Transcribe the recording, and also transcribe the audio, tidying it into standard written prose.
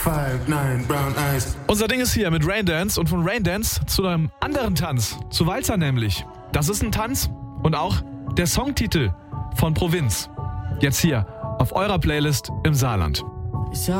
5'9", brown eyes. Unser Ding ist hier mit Raindance und von Raindance zu einem anderen Tanz, zu Walzer nämlich. Das ist ein Tanz und auch der Songtitel von Provinz. Jetzt hier auf eurer Playlist im Saarland. Ich